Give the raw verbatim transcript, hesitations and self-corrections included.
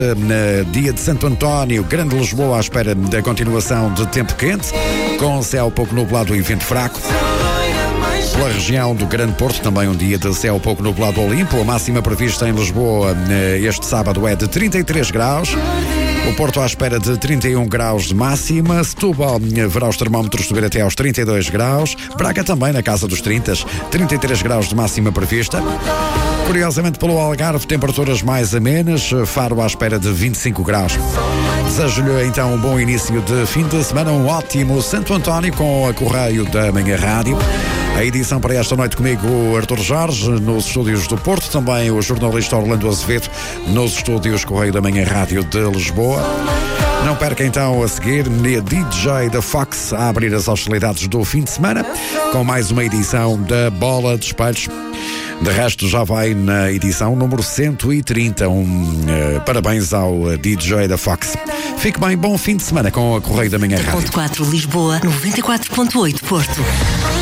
Dia de Santo António, Grande Lisboa à espera da continuação de tempo quente, com céu pouco nublado e vento fraco. Pela região do Grande Porto, também um dia de céu pouco nublado ou limpo. A máxima prevista em Lisboa este sábado é de trinta e três graus. O Porto à espera de trinta e um graus de máxima. Setúbal verá os termómetros subir até aos trinta e dois graus. Braga também na casa dos trinta, trinta e três graus de máxima prevista. Curiosamente, pelo Algarve, temperaturas mais amenas. Faro à espera de vinte e cinco graus. Desejo-lhe então um bom início de fim de semana, um ótimo Santo António com a Correio da Manhã Rádio. A edição para esta noite comigo, o Artur Jorge, nos estúdios do Porto, também o jornalista Orlando Azevedo, nos estúdios Correio da Manhã Rádio de Lisboa. Não perca então a seguir a D J da Fox a abrir as hostilidades do fim de semana, com mais uma edição da Bola de Espelhos. De resto, já vai na edição número cento e trinta. Um uh, parabéns ao D J da Fox. Fique bem, bom fim de semana com a Correio da Manhã Rádio. noventa e quatro Lisboa, noventa e quatro ponto oito Porto.